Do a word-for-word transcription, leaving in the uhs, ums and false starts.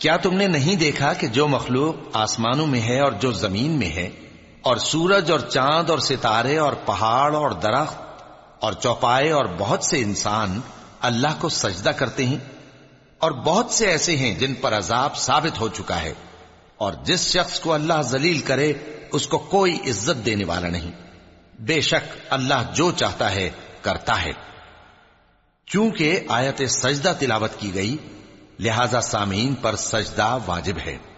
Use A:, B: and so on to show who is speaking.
A: क्या तुमने नहीं देखा कि जो मखलूक आसमानों में है और जो जमीन में है, और सूरज और चांद और सितारे और पहाड़ और दरख्त और चौपाए और बहुत से इंसान अल्लाह को सजदा करते हैं, और बहुत से ऐसे हैं जिन पर अजाब साबित हो चुका है, और जिस शख्स को अल्लाह जलील करे उसको कोई इज्जत देने वाला नहीं। बेशक अल्लाह जो चाहता है करता है। चूंकि आयत सजदा तिलावत की गई, लिहाजा सामीन पर सजदा वाजिब है।